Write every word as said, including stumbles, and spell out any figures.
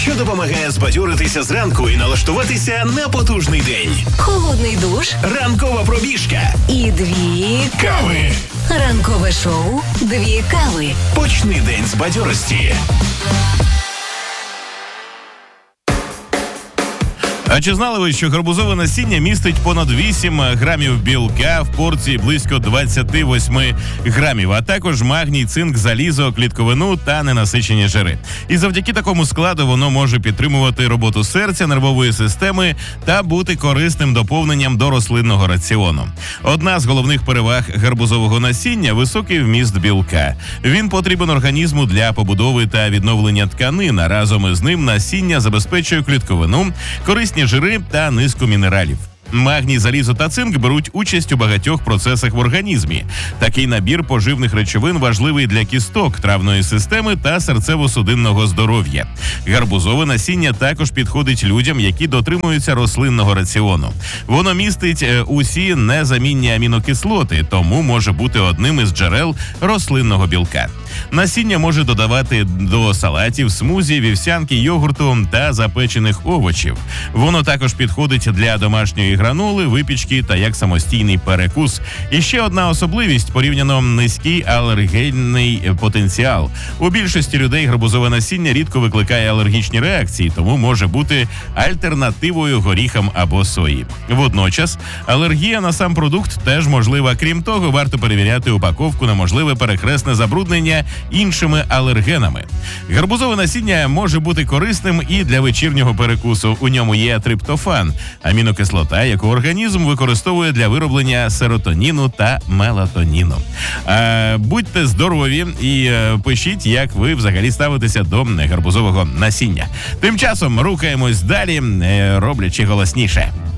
що допомагає збадьоритися зранку і налаштуватися на потужний день. Холодний душ Ранкова пробіжка. і дві Кави. Ранкове шоу «Дві кави». Почни день з бадьорості. А чи знали ви, що гарбузове насіння містить понад вісім грамів білка в порції близько двадцять вісім грамів, а також магній, цинк, залізо, клітковину та ненасичені жири. І завдяки такому складу воно може підтримувати роботу серця, нервової системи та бути корисним доповненням до рослинного раціону. Одна з головних переваг гарбузового насіння – високий вміст білка. Він потрібен організму для побудови та відновлення тканин, а разом із ним насіння забезпечує клітковину, корисні жири та низку мінералів. Магній, залізо та цинк беруть участь у багатьох процесах в організмі. Такий набір поживних речовин важливий для кісток, травної системи та серцево-судинного здоров'я. Гарбузове насіння також підходить людям, які дотримуються рослинного раціону. Воно містить усі незамінні амінокислоти, тому може бути одним із джерел рослинного білка. Насіння може додавати до салатів, смузі, вівсянки, йогурту та запечених овочів. Воно також підходить для домашньої гранули, випічки та як самостійний перекус. І ще одна особливість – порівняно низький алергенний потенціал. У більшості людей гарбузове насіння рідко викликає алергічні реакції, тому може бути альтернативою горіхам або сої. Водночас, алергія на сам продукт теж можлива. Крім того, варто перевіряти упаковку на можливе перехресне забруднення іншими алергенами. Гарбузове насіння може бути корисним і для вечірнього перекусу. У ньому є триптофан – амінокислота, яку організм використовує для вироблення серотоніну та мелатоніну. А, будьте здорові і а, пишіть, як ви взагалі ставитеся до гарбузового насіння. Тим часом рухаємось далі, роблячи голосніше.